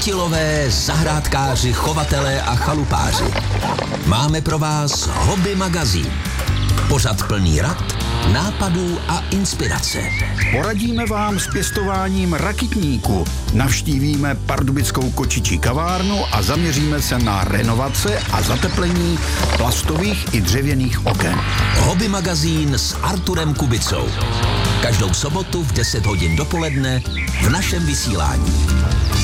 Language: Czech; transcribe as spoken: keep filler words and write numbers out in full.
Chytilové, zahrádkáři, chovatelé a chalupáři. Máme pro vás Hobby magazín. Pořad plný rad, nápadů a inspirace. Poradíme vám s pěstováním rakitníku, navštívíme pardubickou kočičí kavárnu a zaměříme se na renovace a zateplení plastových i dřevěných oken. Hobby magazín s Arturem Kubicou. Každou sobotu v deset hodin dopoledne v našem vysílání.